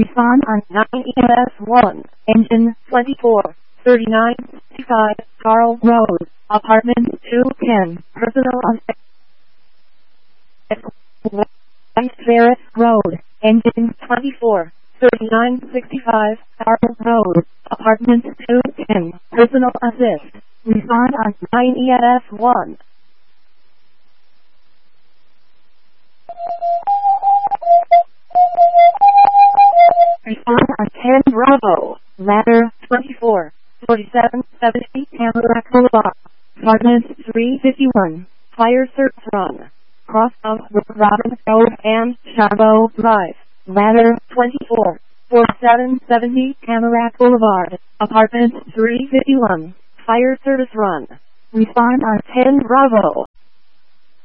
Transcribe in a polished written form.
Respond on 9 EMS1, engine 243965, Carl Road, apartment 210, personal on West Ferris Road, engine 243965, Carl Road, apartment 210, personal assist. Respond on 9 EMS1. Respond on 10 Bravo, ladder 244770, Tamarack Boulevard, apartment 351, fire search run, cross of Robin Cove and Chabot Drive, ladder 244770, Tamarack Boulevard, apartment 351, fire service run. Respond on 10 Bravo.